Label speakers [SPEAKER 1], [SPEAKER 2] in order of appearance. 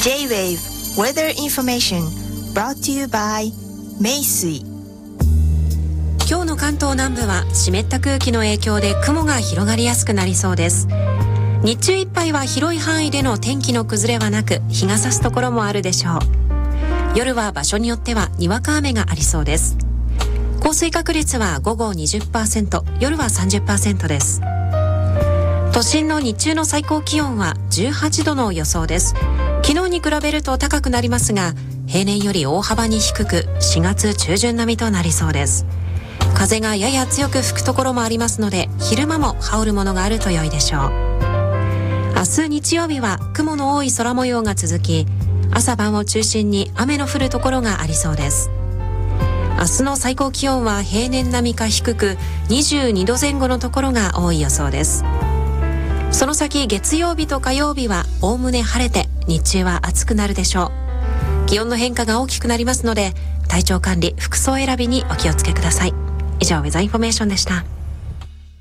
[SPEAKER 1] J-Wave Weather Information brought to you by 名水。
[SPEAKER 2] 今日の関東南部は湿った空気の影響で雲が広がりやすくなりそうです。日中いっぱいは広い範囲での天気の崩れはなく、日が差すところもあるでしょう。夜は場所によってはにわか雨がありそうです。降水確率は午後 20%、夜は 30% です。都心の日中の最高気温は18度の予想です。昨日に比べると高くなりますが、平年より大幅に低く4月中旬並みとなりそうです。風がやや強く吹くところもありますので、昼間も羽織るものがあると良いでしょう。明日日曜日は雲の多い空模様が続き、朝晩を中心に雨の降るところがありそうです。明日の最高気温は平年並みか低く、22度前後のところが多い予想です。その先月曜日と火曜日はおおむね晴れて、日中は暑くなるでしょう。気温の変化が大きくなりますので、体調管理、服装選びにお気をつけください。以上、ウェザーインフォメーションでした。